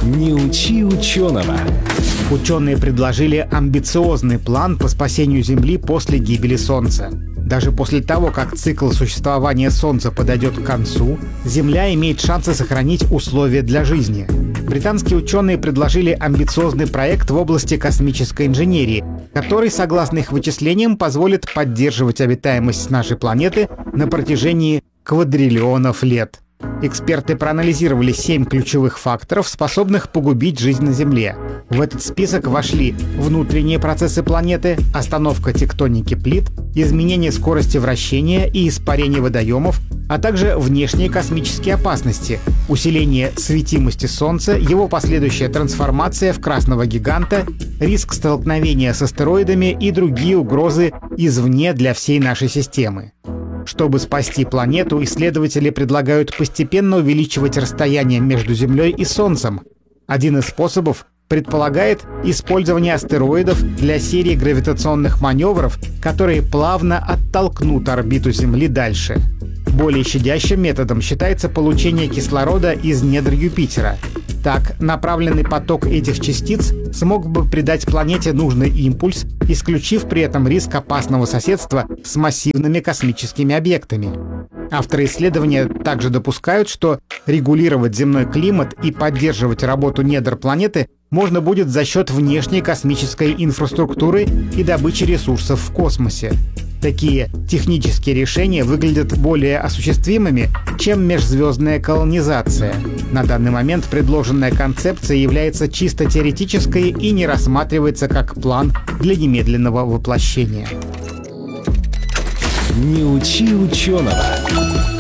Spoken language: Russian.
Не учи ученого. Ученые предложили амбициозный план по спасению Земли после гибели Солнца. Даже после того, как цикл существования Солнца подойдет к концу, Земля имеет шансы сохранить условия для жизни. Британские ученые предложили амбициозный проект в области космической инженерии, который, согласно их вычислениям, позволит поддерживать обитаемость нашей планеты на протяжении квадриллионов лет. Эксперты проанализировали 7 ключевых факторов, способных погубить жизнь на Земле. В этот список вошли внутренние процессы планеты, остановка тектоники плит, изменение скорости вращения и испарение водоемов, а также внешние космические опасности, усиление светимости Солнца, его последующая трансформация в красного гиганта, риск столкновения с астероидами и другие угрозы извне для всей нашей системы. Чтобы спасти планету, исследователи предлагают постепенно увеличивать расстояние между Землей и Солнцем. Один из способов предполагает использование астероидов для серии гравитационных маневров, которые плавно оттолкнут орбиту Земли дальше. Более щадящим методом считается получение кислорода из недр Юпитера. Так, направленный поток этих частиц смог бы придать планете нужный импульс, исключив при этом риск опасного соседства с массивными космическими объектами. Авторы исследования также допускают, что регулировать земной климат и поддерживать работу недр планеты можно будет за счет внешней космической инфраструктуры и добычи ресурсов в космосе. Такие технические решения выглядят более осуществимыми, чем межзвездная колонизация. На данный момент предложенная концепция является чисто теоретической и не рассматривается как план для немедленного воплощения. Не учи ученого.